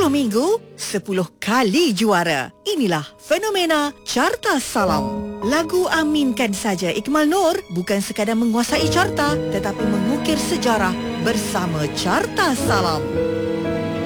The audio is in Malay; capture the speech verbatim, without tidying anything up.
sepuluh minggu, sepuluh kali juara. Inilah fenomena Carta Salam. Lagu Aminkan Saja Ikmal Noor bukan sekadar menguasai carta tetapi mengukir sejarah bersama Carta Salam.